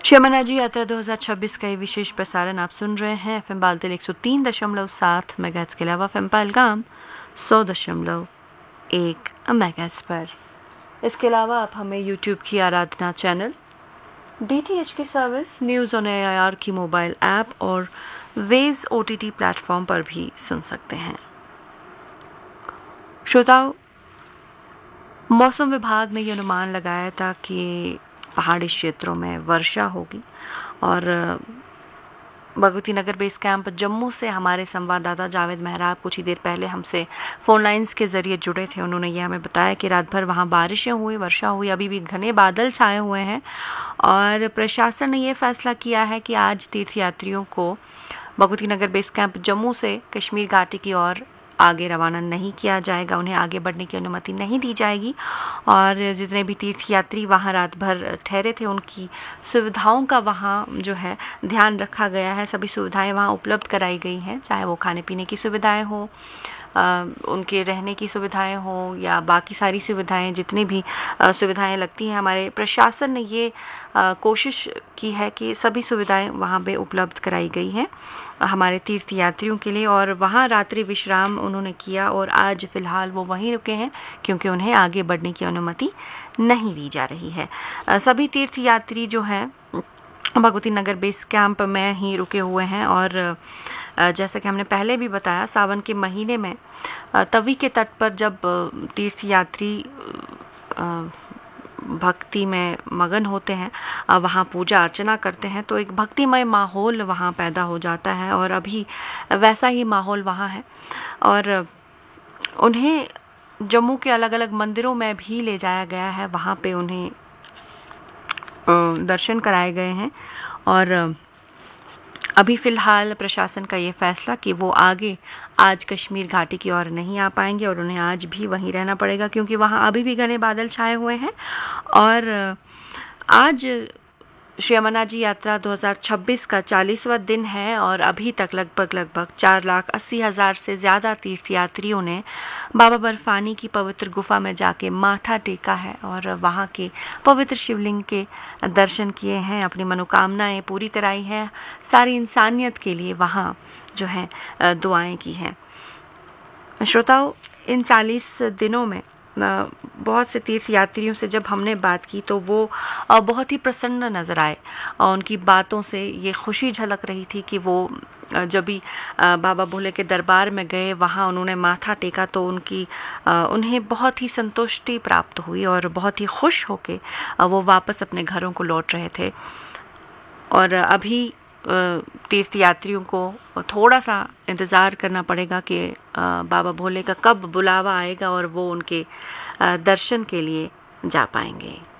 श्री जी यात्रा 2026 का ये विशेष प्रसारण आप सुन रहे हैं FM बालतिल 103.7 मेगाहर्ट्ज के अलावा FM पहलगाम 100.1 मेगाहर्ट्ज पर। इसके अलावा आप हमें YouTube की आराधना चैनल, DTH की सर्विस, न्यूज़ ऑन AIR की मोबाइल ऐप और वेज OTT प्लेटफॉर्म पर भी सुन सकते हैं। श्रोताओं, मौसम विभाग ने यह अनुमान लगाया था कि पहाड़ी क्षेत्रों में वर्षा होगी और भगवती नगर बेस कैंप जम्मू से हमारे संवाददाता जावेद मेहराब कुछ ही देर पहले हमसे फ़ोन लाइन्स के ज़रिए जुड़े थे। उन्होंने ये हमें बताया कि रात भर वहाँ बारिशें हुई, वर्षा हुई, अभी भी घने बादल छाए हुए हैं और प्रशासन ने ये फैसला किया है कि आज तीर्थयात्रियों को भगवती नगर बेस कैंप जम्मू से कश्मीर घाटी की ओर आगे रवाना नहीं किया जाएगा। उन्हें आगे बढ़ने की अनुमति नहीं दी जाएगी और जितने भी तीर्थयात्री वहाँ रात भर ठहरे थे उनकी सुविधाओं का वहाँ जो है ध्यान रखा गया है। सभी सुविधाएं वहाँ उपलब्ध कराई गई हैं, चाहे वो खाने पीने की सुविधाएं हो, उनके रहने की सुविधाएं हो या बाकी सारी सुविधाएं, जितनी भी सुविधाएं लगती हैं। हमारे प्रशासन ने ये कोशिश की है कि सभी सुविधाएं वहाँ पे उपलब्ध कराई गई हैं हमारे तीर्थयात्रियों के लिए और वहाँ रात्रि विश्राम उन्होंने किया और आज फ़िलहाल वो वहीं रुके हैं क्योंकि उन्हें आगे बढ़ने की अनुमति नहीं दी जा रही है। सभी तीर्थयात्री जो हैं भगवती नगर बेस कैंप में ही रुके हुए हैं और जैसा कि हमने पहले भी बताया, सावन के महीने में तवी के तट पर जब तीर्थयात्री भक्ति में मगन होते हैं, वहाँ पूजा अर्चना करते हैं तो एक भक्तिमय माहौल वहाँ पैदा हो जाता है और अभी वैसा ही माहौल वहाँ है और उन्हें जम्मू के अलग अलग मंदिरों में भी ले जाया गया है। वहाँ पे उन्हें दर्शन कराए गए हैं और अभी फ़िलहाल प्रशासन का ये फैसला कि वो आगे आज कश्मीर घाटी की ओर नहीं आ पाएंगे और उन्हें आज भी वहीं रहना पड़ेगा क्योंकि वहाँ अभी भी घने बादल छाए हुए हैं। और आज श्री जी यात्रा 2026 का 40वां दिन है और अभी तक लगभग 4,80,000 से ज़्यादा तीर्थयात्रियों ने बाबा बर्फानी की पवित्र गुफा में जाके माथा टेका है और वहाँ के पवित्र शिवलिंग के दर्शन किए हैं, अपनी मनोकामनाएं पूरी कराई हैं, सारी इंसानियत के लिए वहाँ जो है दुआएं की हैं। श्रोताओं, इन 40 दिनों में बहुत से तीर्थयात्रियों से जब हमने बात की तो वो बहुत ही प्रसन्न नज़र आए और उनकी बातों से ये खुशी झलक रही थी कि वो जब भी बाबा भोले के दरबार में गए, वहाँ उन्होंने माथा टेका तो उन्हें बहुत ही संतुष्टि प्राप्त हुई और बहुत ही खुश होके वो वापस अपने घरों को लौट रहे थे। और अभी तीर्थयात्रियों को थोड़ा सा इंतज़ार करना पड़ेगा कि बाबा भोले का कब बुलावा आएगा और वो उनके दर्शन के लिए जा पाएंगे।